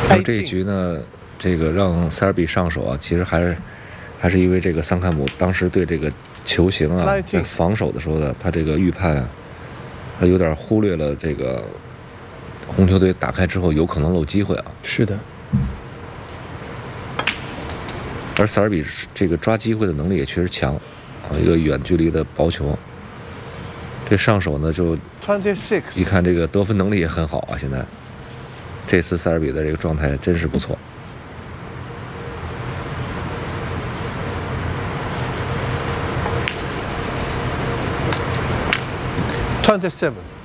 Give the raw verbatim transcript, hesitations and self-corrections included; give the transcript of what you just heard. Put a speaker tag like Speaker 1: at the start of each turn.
Speaker 1: 而这一局呢，这个让塞尔比上手啊，其实还是还是因为这个桑坎姆当时对这个球形啊，在防守的时候呢，他这个预判啊，他有点忽略了这个红球队打开之后有可能漏机会啊。
Speaker 2: 是的。
Speaker 1: 而塞尔比这个抓机会的能力也确实强啊，一个远距离的薄球。这上手呢，就一看这个得分能力也很好啊。现在这次塞尔比的这个状态真是不错。
Speaker 2: twenty-seven